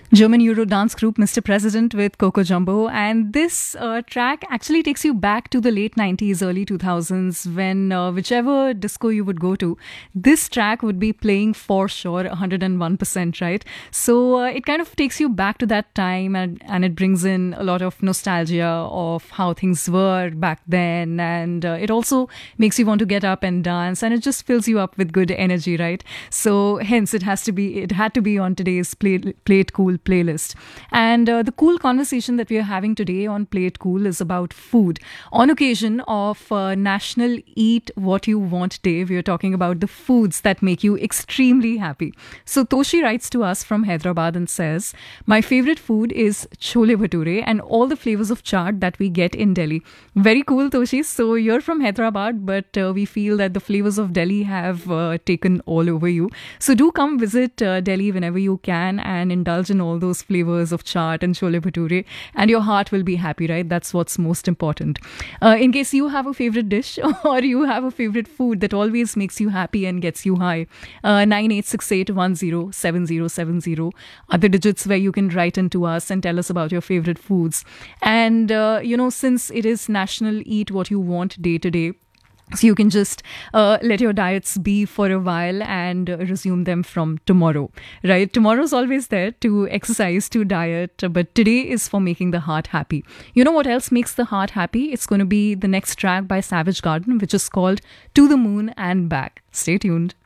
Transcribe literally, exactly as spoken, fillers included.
German Euro dance group Mister President with Coco Jumbo. And this uh, track actually takes you back to the late nineties, early two thousands, when uh, whichever disco you would go to, this track would be playing for sure one hundred one percent, right? So uh, it kind of takes you back to that time, and, and it brings in a lot of nostalgia of how things were back then. And uh, it also makes you want to get up and dance, and it just fills you up with good energy, right? So hence it has to be, it had to be on today's Play, Play It Cool playlist. And uh, the cool conversation that we are having today on Play It Cool is about food. On occasion of uh, National Eat What You Want Day, we are talking about the foods that make you extremely happy. So Toshi writes to us from Hyderabad and says, my favorite food is chole bhature and all the flavors of chaat that we get in Delhi. Very cool, Toshi. So you're from Hyderabad, but uh, we feel that the flavors of Delhi have uh, taken all over you. So do come visit uh, Delhi whenever you can and indulge in all those flavors of chaat and chole bhature, and your heart will be happy, right? That's what's most important. Uh, in case you have a favorite dish or you have a favorite food that always makes you happy and gets you high, uh, nine eight six eight one zero seven zero seven zero are the digits where you can write into us and tell us about your favorite foods. And, uh, you know, since it is National Eat What You Want Day today, so you can just uh, let your diets be for a while and uh, resume them from tomorrow, right? Tomorrow's always there to exercise, to diet, but today is for making the heart happy. You know what else makes the heart happy? It's going to be the next track by Savage Garden, which is called To the Moon and Back. Stay tuned.